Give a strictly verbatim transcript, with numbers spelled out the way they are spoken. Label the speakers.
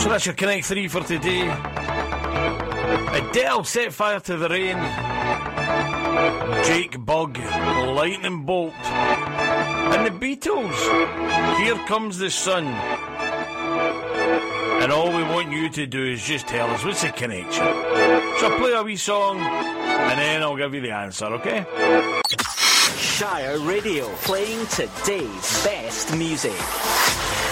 Speaker 1: So that's your Connect three for today. Adele, Set Fire to the Rain. Jake Bugg, Lightning Bolt. And the Beatles, Here Comes the Sun. And all we want you to do is just tell us what's the connection. So I'll play a wee song and then I'll give you the answer, okay?
Speaker 2: Shire Radio, playing today's best music.